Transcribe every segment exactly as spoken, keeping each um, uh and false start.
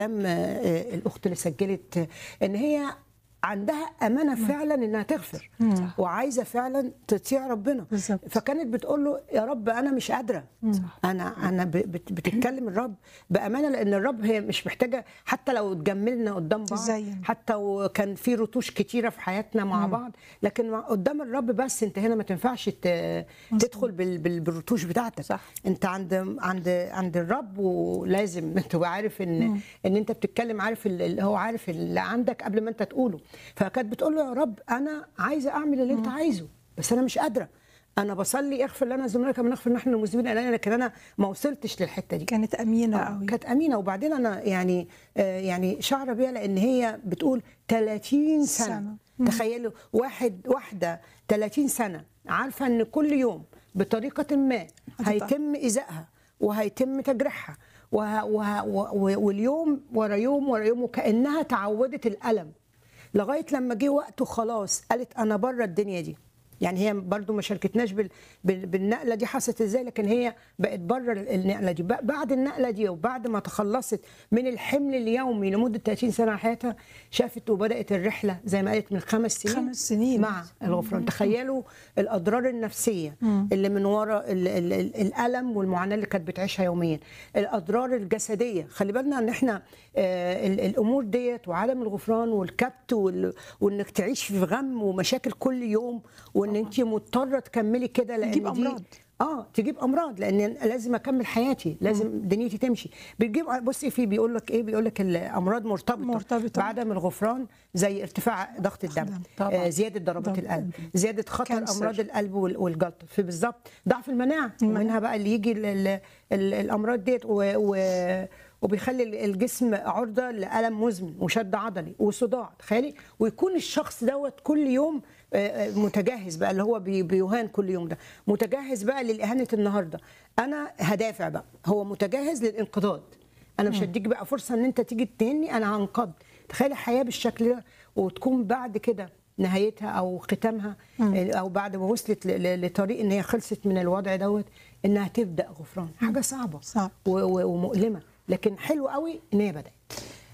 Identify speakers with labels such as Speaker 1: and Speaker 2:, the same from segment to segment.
Speaker 1: كلام آه، الاخت اللي سجلت آه، ان هي عندها امانه فعلا انها تغفر
Speaker 2: مم.
Speaker 1: وعايزه فعلا تطيع ربنا.
Speaker 2: بالظبط.
Speaker 1: فكانت بتقول له يا رب انا مش قادره. انا انا ب- بت- بتتكلم الرب بامانه، لان الرب هي مش محتاجه حتى لو اتجملنا قدام بعض،
Speaker 2: تزين.
Speaker 1: حتى وكان في رتوش كتيره في حياتنا مع بعض، لكن مع- قدام الرب بس انت هنا ما تنفعش ت- تدخل بال- بال- بالرتوش بتاعتك.
Speaker 2: صح.
Speaker 1: انت عند عند عند الرب، ولازم تبقى عارف ان ان انت بتتكلم، عارف ال- اللي هو عارف اللي عندك قبل ما انت تقوله. فكانت بتقول له يا رب انا عايزه اعمل اللي انت عايزه، بس انا مش قادره. انا بصلي اغفر لنا ذنوبنا كما نغفر نحن المذنبين الينا، لكن انا ما وصلتش للحته دي.
Speaker 2: كانت امينه
Speaker 1: آه،
Speaker 2: قوي.
Speaker 1: كانت امينه. وبعدين انا يعني آه، يعني شعره بيها، لان هي بتقول ثلاثين سنه,
Speaker 2: سنة.
Speaker 1: تخيلوا واحد واحده ثلاثين سنه عارفه ان كل يوم بطريقه ما هيتم ايذائها وهيتم تجريحها، وه وه و- واليوم ورا يوم ورا يوم، وكانها تعودت الالم لغايه لما جه وقته خلاص قالت انا بره الدنيا دي. يعني هي برضو ما شاركتناش بال... بال... بالنقله دي حصلت ازاي، لكن هي بقت بره النقله دي. ب- بعد النقله دي وبعد ما تخلصت من الحمل اليومي لمده ثلاثين سنه على حياتها، شافت وبدات الرحله زي ما قالت من خمس سنين
Speaker 2: خمس سنين.
Speaker 1: مع الغفران. تخيلوا الاضرار النفسيه اللي من وراء ال... ال... ال... الالم والمعاناه اللي كانت بتعيشها يوميا، الاضرار الجسديه. خلي بالنا ان احنا آه ال... الامور ديت وعدم الغفران والكبت وال... وانك تعيش في غم ومشاكل كل يوم، وان انت مضطره تكملي كده، لان
Speaker 2: تجيب
Speaker 1: دي
Speaker 2: أمراض.
Speaker 1: اه تجيب امراض، لان لازم اكمل حياتي، لازم دنيتي تمشي. بتجيب بصي في بيقول لك ايه، بيقول لك الامراض مرتبطه
Speaker 2: مرتبطة.
Speaker 1: بعدم الغفران، زي ارتفاع ضغط الدم،
Speaker 2: طبعاً.
Speaker 1: آه زياده ضربات
Speaker 2: ضربات
Speaker 1: القلب، زياده خطر
Speaker 2: كانسر.
Speaker 1: امراض القلب وال- والجلطه، في بالظبط ضعف المناعه، ومنها بقى اللي يجي ال- ال- ال- الامراض ديت و- و- وبيخلي الجسم عرضه لالم مزمن وشد عضلي وصداع. تخيلي، ويكون الشخص دوت كل يوم آه، آه، متجهز بقى، اللي هو بي- بيهان كل يوم ده، متجهز بقى للاهانه النهارده. انا هدافع بقى، هو متجهز للانقضاض. انا مش هديك بقى فرصه ان انت تيجي تهني، انا هنقض. تخيلي حياه بالشكل ده، وتكون بعد كده نهايتها او ختامها آه، او بعد ما وصلت ل- ل- لطريق ان هي خلصت من الوضع دوت، انها تبدا غفران. حاجه صعبه
Speaker 2: صعب.
Speaker 1: و- و- ومؤلمه، لكن حلو قوي ان هي بدات.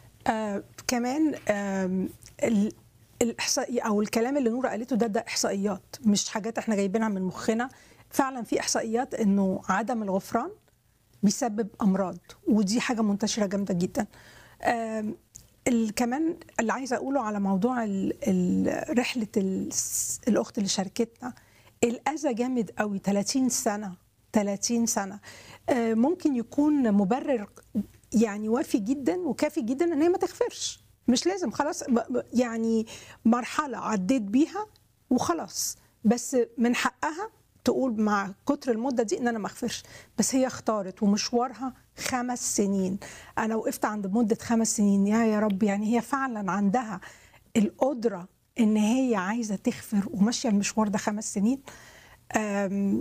Speaker 2: آه كمان آم، ال- الاحصائي او الكلام اللي نورة قالته ده ده احصائيات، مش حاجات احنا جايبينها من مخنا. فعلا في احصائيات انه عدم الغفران بيسبب امراض، ودي حاجه منتشره جامده جدا. آم، ال- كمان اللي عايزه اقوله على موضوع ال- ال- رحله ال- الاخت اللي شاركتنا، الاذى جامد قوي. ثلاثين سنه ثلاثين سنه آه، ممكن يكون مبرر يعني وافي جدا وكافي جدا ان هي ما تغفرش. مش لازم خلاص، ب- ب- يعني مرحله عديت بيها وخلاص، بس من حقها تقول مع كتر المده دي ان انا ما اغفرش. بس هي اختارت، ومشوارها خمس سنين. انا وقفت عند مده خمس سنين. يا يا رب، يعني هي فعلا عندها القدره ان هي عايزه تغفر وماشيه المشوار ده خمس سنين. أم،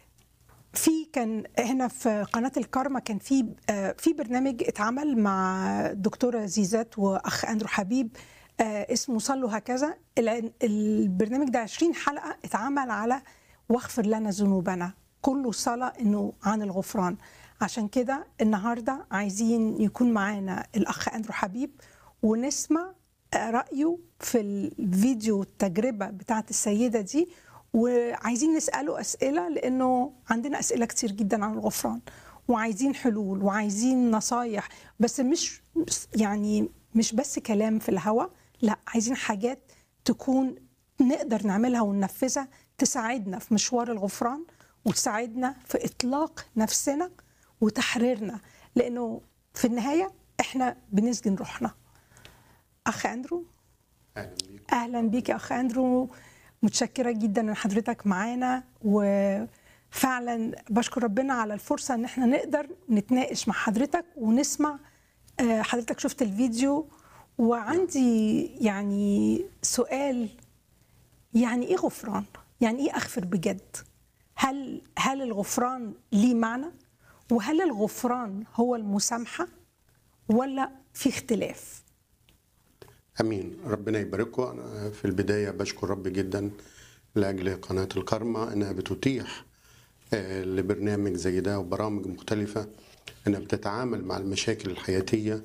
Speaker 2: في كان هنا في قناه الكارما كان في آه، في برنامج اتعمل مع الدكتوره زيزات واخ اندرو حبيب، آه، اسمه صلوا هكذا. الع- البرنامج ده عشرين حلقه اتعمل على واغفر لنا ذنوبنا، كله صلاه انه عن الغفران. عشان كده النهارده عايزين يكون معانا الاخ اندرو حبيب ونسمع آه، رايه في الفيديو التجربه بتاعت السيده دي، وعايزين نسأله أسئلة لأنه عندنا أسئلة كتير جدا عن الغفران، وعايزين حلول وعايزين نصايح. بس مش يعني مش بس كلام في الهوا، لا، عايزين حاجات تكون نقدر نعملها وننفذها، تساعدنا في مشوار الغفران وتساعدنا في إطلاق نفسنا وتحريرنا، لأنه في النهاية إحنا بنسجن روحنا. أخ أندرو،
Speaker 3: اهلا بيك.
Speaker 2: اهلا بيك يا اخ اندرو، متشكره جدا ان حضرتك معانا، وفعلا بشكر ربنا على الفرصه ان احنا نقدر نتناقش مع حضرتك ونسمع. آه، حضرتك شفت الفيديو، وعندي يعني سؤال، يعني ايه غفران؟ يعني ايه اغفر بجد؟ هل هل الغفران ليه معنى؟ وهل الغفران هو المسامحه ولا في اختلاف؟
Speaker 3: امين. ربنا يبارككم. انا في البدايه بشكر رب جدا لاجل قناه الكارما انها بتتيح آه، لبرنامج زي ده وبرامج مختلفه انها بتتعامل مع المشاكل الحياتيه